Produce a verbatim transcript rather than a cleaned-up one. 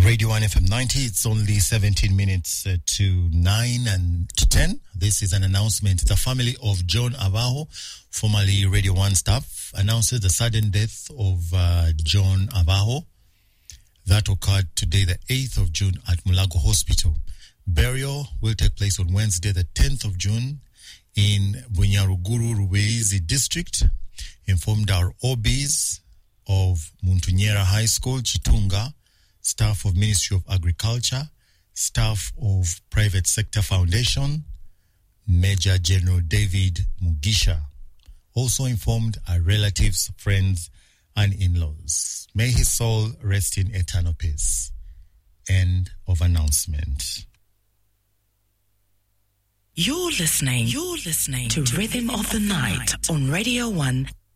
Radio one F M ninety. It's only seventeen minutes uh, to nine and to ten. This is an announcement. The family of John Avaho, formerly Radio one staff, announces the sudden death of uh, John Avaho. That occurred today, the eighth of June, at Mulago Hospital. Burial will take place on Wednesday, the tenth of June, in Bunyaruguru Rubeizi district. Informed our O Bs of Muntunyera High School, Chitunga, staff of Ministry of Agriculture, staff of Private Sector Foundation, Major General David Mugisha. Also informed our relatives, friends, and in-laws. May his soul rest in eternal peace. End of announcement. You're listening, you're listening to, to Rhythm, Rhythm of the Night, night on Radio one